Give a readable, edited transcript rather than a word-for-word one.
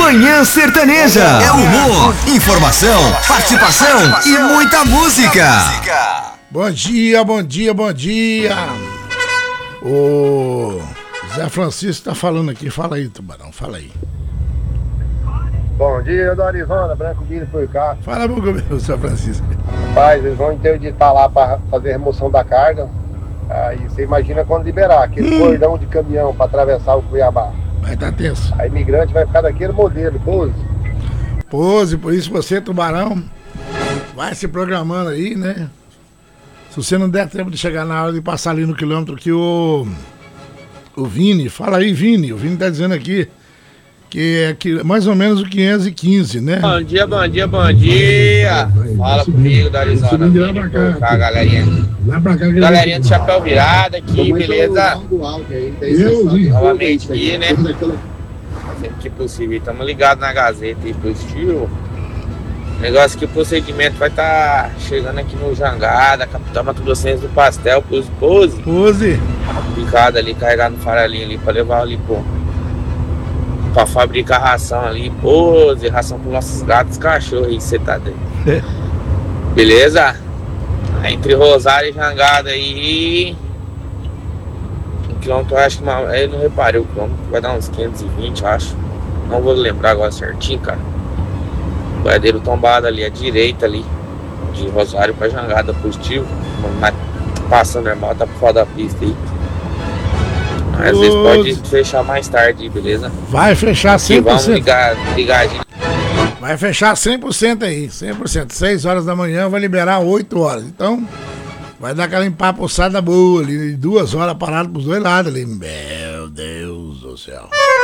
Manhã Sertaneja. É humor, informação, participação e muita música. Bom dia, bom dia, bom dia. O Zé Francisco tá falando aqui. Fala aí, Tubarão, fala aí. Bom dia, Dorizona, Branco Bilho por cá. Fala, meu Zé Francisco. Rapaz, eles vão interditar lá para fazer a remoção da carga. Aí você imagina quando liberar aquele cordão de caminhão para atravessar o Cuiabá. Vai tá tenso. A imigrante vai ficar daquele modelo, Pose, por isso você, Tubarão, vai se programando aí, né? Se você não der tempo de chegar na hora de passar ali no quilômetro que o Vini, fala aí, Vini, o Vini tá dizendo aqui que é mais ou menos o 515, né? Bom dia, bom dia, bom dia. Fala comigo, Dorizona. A galerinha. Galerinha de chapéu virado aqui, beleza? Novamente aqui, né? Sempre que possível. Estamos ligados na Gazeta e positivo. Negócio que o procedimento vai estar chegando aqui no Jangada, capital Mato Grossense do Pastel, Pose. Picado ali, carregado no farelinho ali, pra levar ali, pra fabricar ração ali, ração pros nossos gatos e cachorros aí, você tá dentro. Beleza? Entre Rosário e Jangada aí, um quilômetro, eu acho que eu não reparei o quilômetro, vai dar uns 520, acho. Não vou lembrar agora certinho, cara. Boiadeiro tombado ali, à direita ali, de Rosário pra Jangada, positivo, mas passando normal, tá por fora da pista aí. Às vezes pode fechar mais tarde, beleza? Vai fechar 100%. Vamos ligadinho. Vai fechar 100% aí, 100%. 6 horas da manhã, vai liberar 8 horas. Então, vai dar aquela empapuçada boa ali, 2 horas parado pros dois lados ali. Meu Deus do céu.